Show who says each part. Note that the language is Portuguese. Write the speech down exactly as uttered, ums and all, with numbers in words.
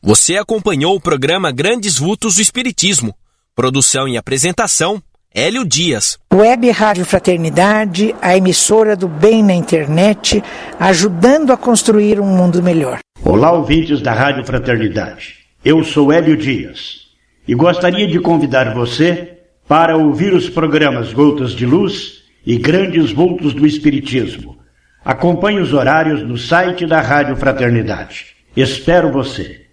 Speaker 1: Você acompanhou o programa Grandes Vultos do Espiritismo. Produção e apresentação, Hélio Dias.
Speaker 2: Web Rádio Fraternidade, a emissora do bem na internet, ajudando a construir um mundo melhor.
Speaker 3: Olá, ouvintes da Rádio Fraternidade. Eu sou Hélio Dias e gostaria de convidar você para ouvir os programas Gotas de Luz e Grandes Vultos do Espiritismo. Acompanhe os horários no site da Rádio Fraternidade. Espero você.